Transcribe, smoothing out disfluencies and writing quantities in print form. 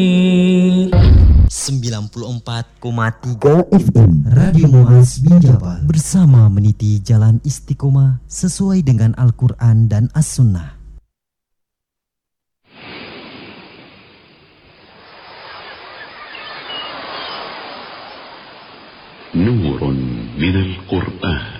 94,3 FM Radio Muaz Binjabal bersama meniti jalan istiqomah sesuai dengan Al-Quran dan As-Sunnah. نور من القرآن